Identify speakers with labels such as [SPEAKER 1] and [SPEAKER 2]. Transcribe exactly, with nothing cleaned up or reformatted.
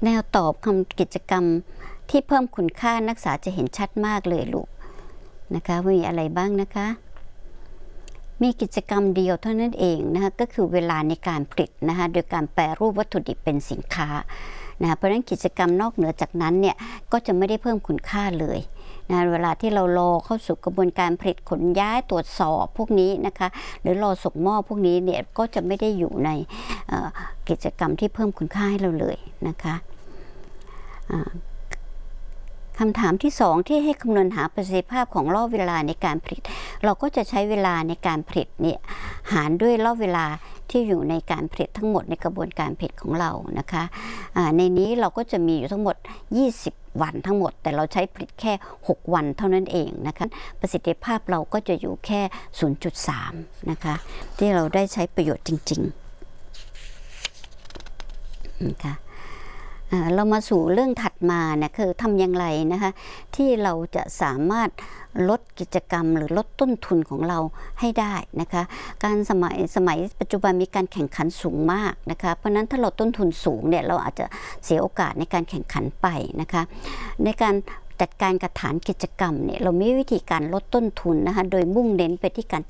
[SPEAKER 1] แนวตอบคำกิจกรรมที่เพิ่มคุณค่านักศึกษาจะเห็นชัดมากเลยลูกนะคะมีอะไรบ้างนะคะมีกิจกรรมเดียวเท่านั้นเองนะคะก็คือเวลาในการผลิตนะคะโดยการแปรรูปวัตถุดิบเป็นสินค้านะเพราะฉะนั้นกิจกรรมนอกเหนือจากนั้นเนี่ยก็จะไม่ได้เพิ่มคุณค่าเลยนะเวลาที่เรารอเข้าสู่กระบวนการผลิตขนย้ายตรวจสอบพวกนี้นะคะหรือรอส่งมอบพวกนี้เนี่ยก็จะไม่ได้อยู่ในกิจกรรมที่เพิ่มคุณค่าให้เราเลยนะคะคำถามที่สองที่ให้คำนวณหาประสิทธิภาพของรอบเวลาในการผลิตเราก็จะใช้เวลาในการผลิตเนี่ยหารด้วยรอบเวลาที่อยู่ในการผลิตทั้งหมดในกระบวนการผลิตของเรานะคะในนี้เราก็จะมีอยู่ทั้งหมดยี่สิบวันทั้งหมดแต่เราใช้ผลิตแค่หกวันเท่านั้นเองนะคะประสิทธิภาพเราก็จะอยู่แค่ ศูนย์จุดสาม นะคะที่เราได้ใช้ประโยชน์จริงๆนะคะเรามาสู่เรื่องถัดมาเนี่ยคือทำอย่างไรนะคะที่เราจะสามารถลดกิจกรรมหรือลดต้นทุนของเราให้ได้นะคะการสมัยสมัยปัจจุบันมีการแข่งขันสูงมากนะคะเพราะนั้นถ้าเราต้นทุนสูงเนี่ยเราอาจจะเสียโอกาสในการแข่งขันไปนะคะในการจัดการกับฐานกิจกรรมเนี่ยเรามีวิธีการลดต้นทุนนะคะโดยมุ่งเน้นไปที่การ